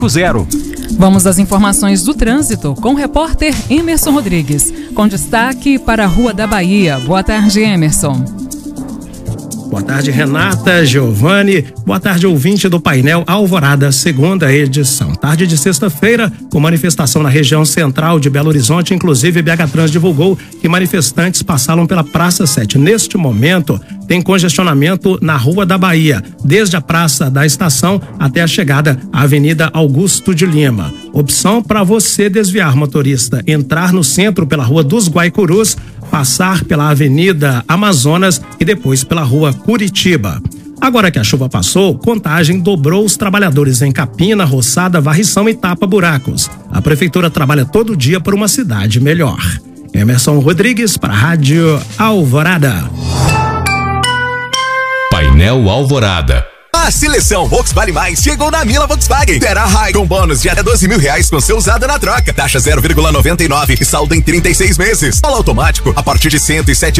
Zero. Vamos às informações do trânsito com o repórter Emerson Rodrigues, com destaque para a Rua da Bahia. Boa tarde, Emerson. Boa tarde, Renata, Giovanni. Boa tarde, ouvinte do painel Alvorada, segunda edição. Tarde de sexta-feira, com manifestação na região central de Belo Horizonte. Inclusive, BH Trans divulgou que manifestantes passaram pela Praça 7. Neste momento, tem congestionamento na Rua da Bahia, desde a Praça da Estação até a chegada à Avenida Augusto de Lima. Opção para você desviar, motorista, entrar no centro pela Rua dos Guaicurus, passar pela Avenida Amazonas e depois pela Rua Curitiba. Agora que a chuva passou, Contagem dobrou os trabalhadores em capina, roçada, varrição e tapa-buracos. A prefeitura trabalha todo dia por uma cidade melhor. Emerson Rodrigues para a Rádio Alvorada. Painel Alvorada. A seleção Volkswagen Mais chegou na Mila Volkswagen. Terá High com bônus de até R$12.000 com seu usado na troca. Taxa 0,99 e saldo em 36 meses. Polo automático a partir de R$107